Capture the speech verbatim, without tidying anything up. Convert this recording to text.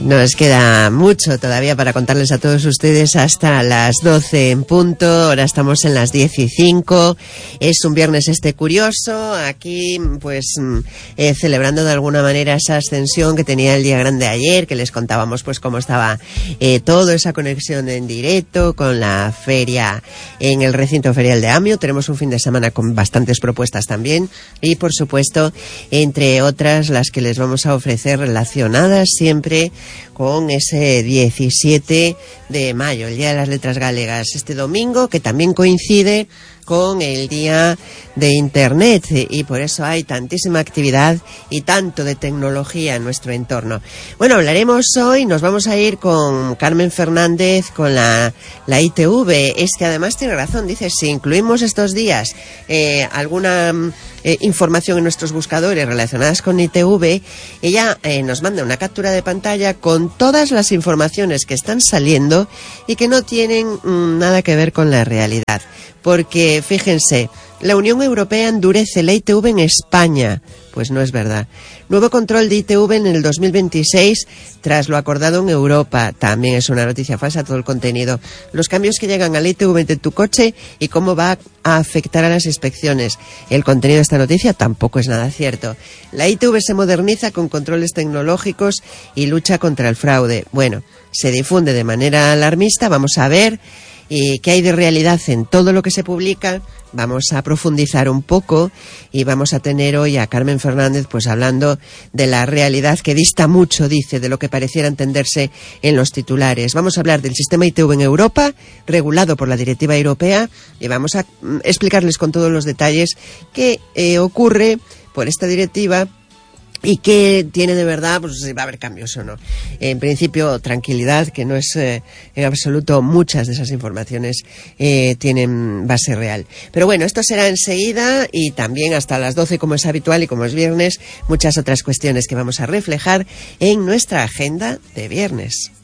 Nos queda mucho todavía para contarles a todos ustedes hasta las doce en punto. Ahora estamos en las diez y cinco. Es un viernes este curioso. Aquí, pues, eh, celebrando de alguna manera esa ascensión que tenía el día grande ayer, que les contábamos, pues, cómo estaba eh, todo, esa conexión en directo con la feria en el recinto ferial de Amio. Tenemos un fin de semana con bastantes propuestas también. Y, por supuesto, entre otras, las que les vamos a ofrecer relacionadas siempre con ese diecisiete de mayo, el Día de las Letras Galegas, este domingo, que también coincide con el Día de Internet, y por eso hay tantísima actividad y tanto de tecnología en nuestro entorno. Bueno, hablaremos hoy, nos vamos a ir con Carmen Fernández, con la, la I T V. Es que además tiene razón, dice, si incluimos estos días eh, alguna eh, información en nuestros buscadores relacionadas con I T V, ella eh, nos manda una captura de pantalla con todas las informaciones que están saliendo y que no tienen mmm, nada que ver con la realidad. Porque, fíjense, la Unión Europea endurece la I T V en España. Pues no es verdad. Nuevo control de I T V en el dos mil veintiséis tras lo acordado en Europa. También es una noticia falsa todo el contenido. Los cambios que llegan a la I T V de tu coche y cómo va a afectar a las inspecciones. El contenido de esta noticia tampoco es nada cierto. La I T V se moderniza con controles tecnológicos y lucha contra el fraude. Bueno, se difunde de manera alarmista. Vamos a ver y qué hay de realidad en todo lo que se publica. Vamos a profundizar un poco y vamos a tener hoy a Carmen Fernández pues hablando de la realidad que dista mucho, dice, de lo que pareciera entenderse en los titulares. Vamos a hablar del sistema I T V en Europa, regulado por la directiva europea, y vamos a explicarles con todos los detalles qué eh, ocurre por esta directiva y qué tiene de verdad, pues si va a haber cambios o no. En principio, tranquilidad, que no es eh, en absoluto, muchas de esas informaciones eh, tienen base real. Pero bueno, esto será enseguida y también hasta las doce, como es habitual y como es viernes, muchas otras cuestiones que vamos a reflejar en nuestra agenda de viernes.